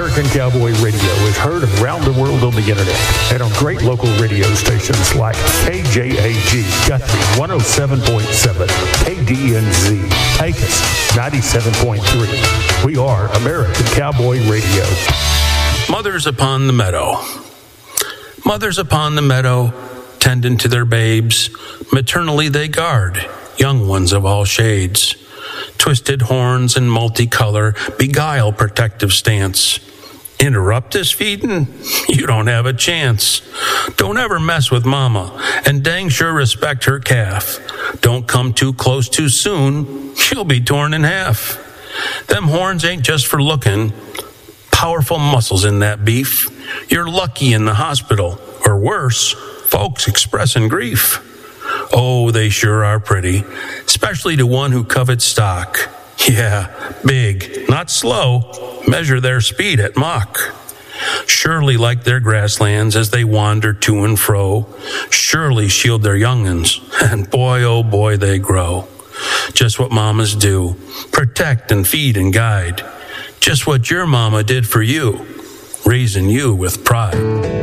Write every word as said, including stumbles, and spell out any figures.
American Cowboy Radio is heard around the world on the internet and on great local radio stations like K J A G, Guthrie one oh seven point seven, K D N Z, Pecos ninety-seven point three. We are American Cowboy Radio. Mothers upon the meadow. Mothers upon the meadow, tending to their babes, maternally they guard young ones of all shades. Twisted horns and multicolor beguile protective stance. Interrupt this feeding? You don't have a chance. Don't ever mess with mama, and dang sure respect her calf. Don't come too close too soon, she'll be torn in half. Them horns ain't just for looking. Powerful muscles in that beef. You're lucky in the hospital, or worse, folks expressing grief. Oh, they sure are pretty, especially to one who covets stock. Yeah, big, not slow, measure their speed at Mach. Surely like their grasslands as they wander to and fro, surely shield their young'uns, and boy, oh boy, they grow. Just what mamas do, protect and feed and guide. Just what your mama did for you, raising you with pride.